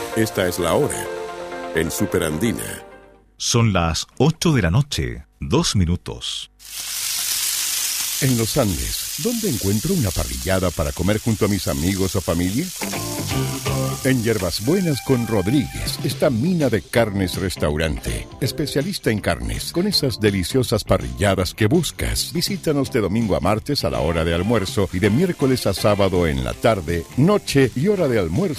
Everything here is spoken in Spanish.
Esta es la hora en Superandina. Son las 8 de la noche, 2 minutos. En los Andes, ¿dónde encuentro una parrillada para comer junto a mis amigos o familia? En Hierbas Buenas con Rodríguez está Mina de Carnes Restaurante, especialista en carnes, con esas deliciosas parrilladas que buscas. Visítanos de domingo a martes a la hora de almuerzo y de miércoles a sábado en la tarde, noche y hora de almuerzo